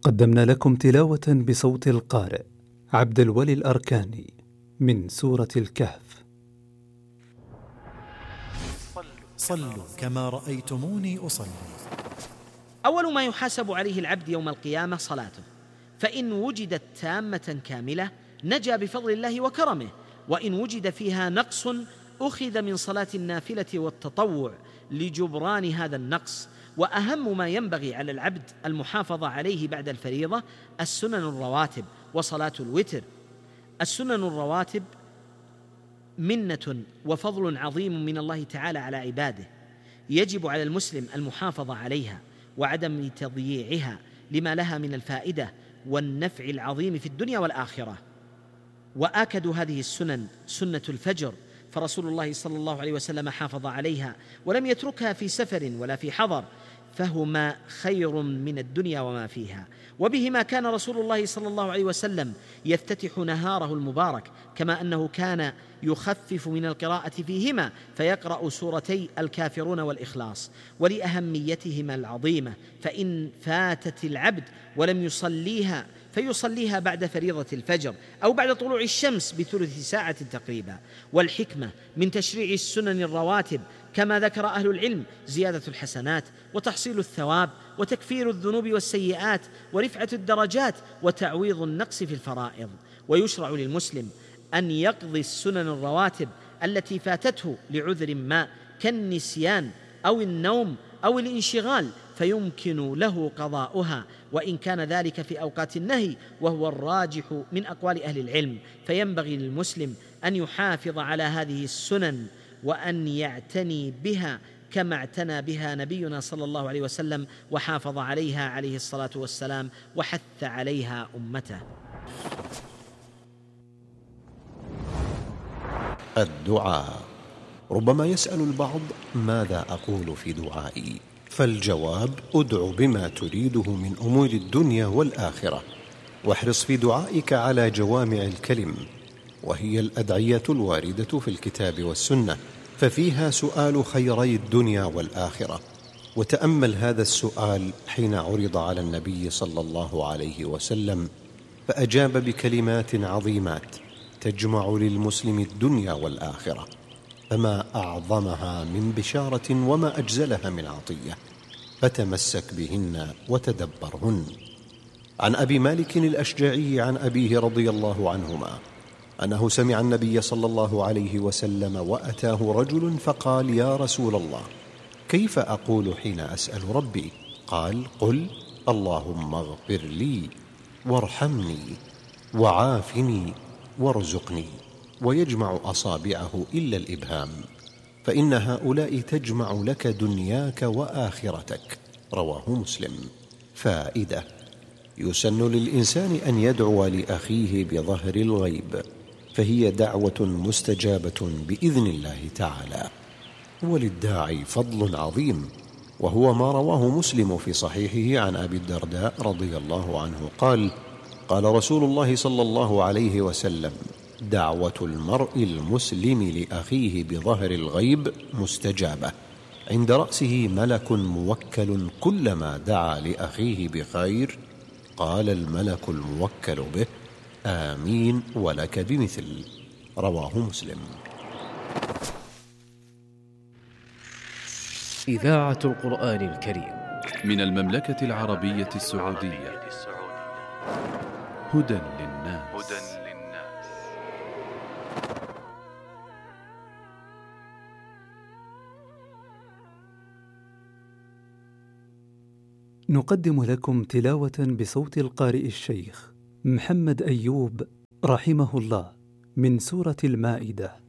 قدمنا لكم تلاوة بصوت القارئ عبد الولي الأركاني من سورة الكهف. صلوا كما رأيتموني أصلي. أول ما يحاسب عليه العبد يوم القيامة صلاته، فإن وجدت تامة كاملة نجا بفضل الله وكرمه، وإن وجد فيها نقص أخذ من صلاة النافلة والتطوع لجبران هذا النقص. وأهم ما ينبغي على العبد المحافظة عليه بعد الفريضة السنن الرواتب وصلاة الوتر. السنن الرواتب منة وفضل عظيم من الله تعالى على عباده، يجب على المسلم المحافظة عليها وعدم تضييعها لما لها من الفائدة والنفع العظيم في الدنيا والآخرة. وآكد هذه السنن سنة الفجر، فرسول الله صلى الله عليه وسلم حافظ عليها ولم يتركها في سفر ولا في حضر، فهما خير من الدنيا وما فيها. وبهما كان رسول الله صلى الله عليه وسلم يفتتح نهاره المبارك، كما أنه كان يخفف من القراءة فيهما فيقرأ سورتي الكافرون والإخلاص. ولأهميتهما العظيمة، فإن فاتت العبد ولم يصليها فيصليها بعد فريضة الفجر أو بعد طلوع الشمس بثلث ساعة تقريبا. والحكمة من تشريع السنن الرواتب كما ذكر أهل العلم زيادة الحسنات وتحصيل الثواب وتكفير الذنوب والسيئات ورفعة الدرجات وتعويض النقص في الفرائض. ويشرع للمسلم أن يقضي السنن الرواتب التي فاتته لعذر ما كالنسيان أو النوم أو الانشغال، فيمكن له قضاؤها وإن كان ذلك في أوقات النهي، وهو الراجح من أقوال أهل العلم. فينبغي للمسلم أن يحافظ على هذه السنن وأن يعتني بها كما اعتنى بها نبينا صلى الله عليه وسلم وحافظ عليها عليه الصلاة والسلام وحث عليها أمته. الدعاء. ربما يسأل البعض ماذا أقول في دعائي؟ فالجواب: ادع بما تريده من أمور الدنيا والآخرة، واحرص في دعائك على جوامع الكلم، وهي الأدعية الواردة في الكتاب والسنة، ففيها سؤال خيري الدنيا والآخرة. وتأمل هذا السؤال حين عرض على النبي صلى الله عليه وسلم، فأجاب بكلمات عظيمات تجمع للمسلم الدنيا والآخرة، فما أعظمها من بشارة وما أجزلها من عطية، فتمسك بهن وتدبرهن. عن أبي مالك الأشجعي عن أبيه رضي الله عنهما أنه سمع النبي صلى الله عليه وسلم وأتاه رجل فقال: يا رسول الله، كيف أقول حين أسأل ربي؟ قال: قل اللهم اغفر لي وارحمني وعافني وارزقني، ويجمع أصابعه إلا الإبهام، فإن هؤلاء تجمع لك دنياك وآخرتك. رواه مسلم. فائدة: يسن للإنسان أن يدعو لأخيه بظهر الغيب، فهي دعوة مستجابة بإذن الله تعالى. وللداعي فضل عظيم، وهو ما رواه مسلم في صحيحه عن أبي الدرداء رضي الله عنه قال: قال رسول الله صلى الله عليه وسلم: دعوة المرء المسلم لأخيه بظهر الغيب مستجابة، عند رأسه ملك موكل، كلما دعا لأخيه بخير قال الملك الموكل به: آمين ولك بمثل. رواه مسلم. إذاعة القرآن الكريم من المملكة العربية السعودية. هدى للناس. نقدم لكم تلاوة بصوت القارئ الشيخ محمد أيوب رحمه الله من سورة المائدة.